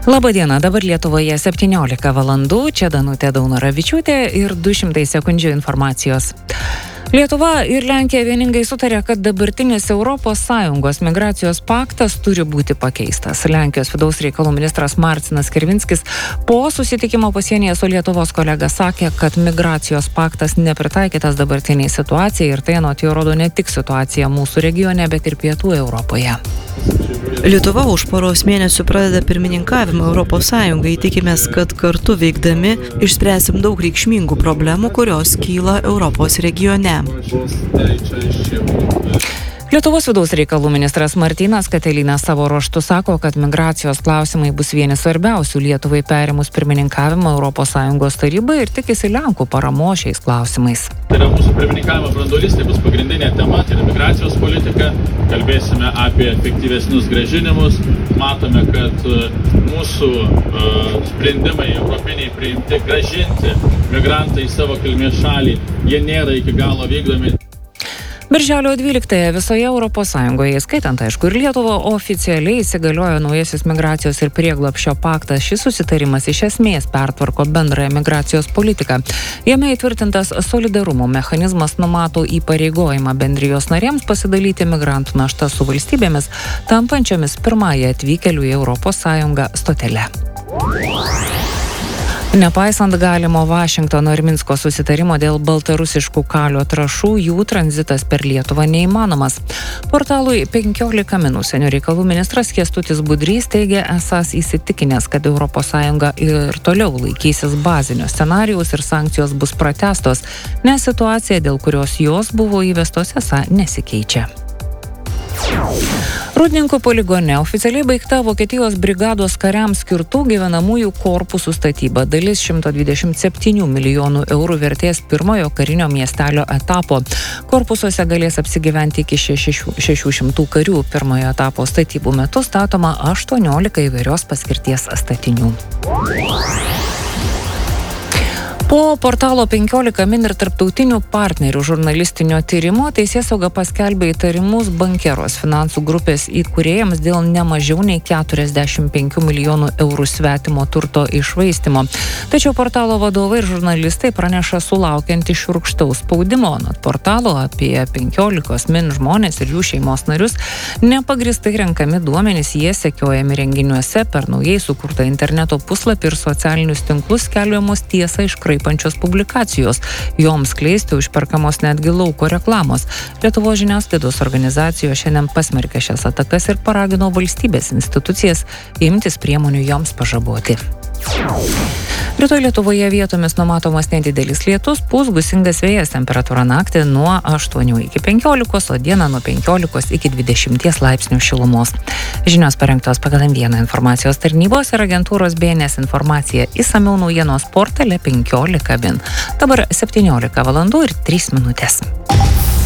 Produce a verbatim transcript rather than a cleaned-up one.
Labadiena, dabar Lietuvoje septyniolika valandų, čia Danutė Daunoravičiūtė ir du šimtai sekundžių informacijos. Lietuva ir Lenkija vieningai sutarė, kad dabartinis Europos Sąjungos migracijos paktas turi būti pakeistas. Lenkijos vidaus reikalų ministras Marcinas Kirvinskis po susitikimo pasienyje su Lietuvos kolega sakė, kad migracijos paktas nepritaikytas dabartiniai situacijai ir tai anot jo rodo ne tik situacija mūsų regione, bet ir pietų Europoje. Lietuva už poros mėnesių pradeda pirmininkavimą Europos Sąjungai. Tikimės, kad kartu veikdami išspręsim daug reikšmingų problemų, kurios kyla Europos regione. Lietuvos vidaus reikalų ministras Martynas Katilinas savo ruožtu sako, kad migracijos klausimai bus vieni svarbiausių Lietuvai perimus pirmininkavimą Europos Sąjungos tarybai ir tikisi Lenkų paramos šiais klausimais. Tai yra mūsų pirmininkavimo branduolys, tai bus pagrindinė tema, tai yra migracijos politika. Kalbėsime apie efektyvesnius grąžinimus. Matome, kad mūsų uh, sprendimai europiniai priimti grąžinti migrantai į savo kilmės šalį, jie nėra iki galo vykdomi. Birželio dvyliktąją visoje Europos Sąjungoje, skaitant aišku ir Lietuvą, oficialiai įsigaliojo naujasis migracijos ir prieglobsčio paktas. Šis susitarimas iš esmės pertvarko bendrąją migracijos politiką. Jame įtvirtintas solidarumo mechanizmas numato įpareigojimą bendrijos narėms pasidalyti migrantų naštą su valstybėmis, tampančiomis pirmąją atvykėlių į Europos Sąjungą stotele. Nepaisant galimo Vašingtono ir Minsko susitarimo dėl baltarusiškų kalio trąšų, jų tranzitas per Lietuvą neįmanomas. Portalui penkiolika min užsienio reikalų ministras Kęstutis Budrys teigia esąs įsitikinęs, kad Europos Sąjunga ir toliau laikysis bazinio scenarijaus ir sankcijos bus pratęstos, nes situacija, dėl kurios jos buvo įvestos, esą nesikeičia. Rūdninkų poligone oficialiai baigta Vokietijos brigados kariams skirtų gyvenamųjų korpusų statyba. Dalis šimto dvidešimt septynių milijonų eurų vertės pirmojo karinio miestelio etapo. Korpusuose galės apsigyventi iki šešių šimtų karių. Pirmojo etapo statybų metu statoma aštuoniolika įvairios paskirties statinių. Po portalo penkiolika min ir tarptautinių partnerių žurnalistinio tyrimo teisėsauga paskelbė įtarimus Bankeros finansų grupės įkūrėjams dėl ne mažiau nei keturiasdešimt penkių milijonų eurų svetimo turto iššvaistymo. Tačiau portalo vadovai ir žurnalistai praneša sulaukianti šiurkštaus spaudimo. Anot portalo apie penkiolika min žmonės ir jų šeimos narius nepagristai renkami duomenys, jie sekiojami renginiuose per naujai sukurtą interneto puslapį ir socialinius tinklus skelbiamos tiesą iškraipančios publikacijos. Joms kleisti užperkamos netgi lauko reklamos. Lietuvos žiniasklaidos organizacijos šiandien pasmerkė šias atakas ir paragino valstybės institucijas imtis priemonių joms pažaboti. Rytoj Lietuvoje vietomis numatomas nedidelis lietus, pūs gūsingas vėjas, temperatūra naktį nuo aštuonių iki penkiolikos, o dieną nuo penkiolikos iki dvidešimties laipsnių šilumos. Žinios parengtos pagal M vieną informacijos tarnybos ir agentūros B N S informacija. Išsamiau naujienos portale penkiolika min. Dabar septyniolika valandų ir trys minutės.